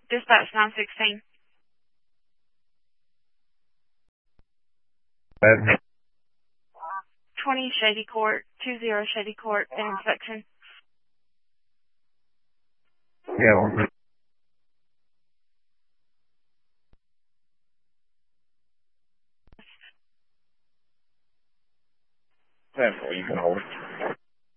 Dispatch 916. 20 Shady Court, 20 Shady Court, an inspection. Yeah. 10 for you can hold.